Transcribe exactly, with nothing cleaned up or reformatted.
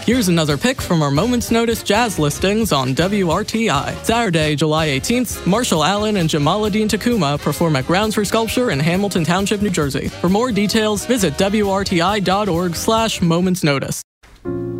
Here's another pick from our Moment's Notice jazz listings on W R T I. Saturday, July eighteenth, Marshall Allen and Jamaluddin Takuma perform at Grounds for Sculpture in Hamilton Township, New Jersey. For more details, visit W R T I dot org slash Moment's Notice.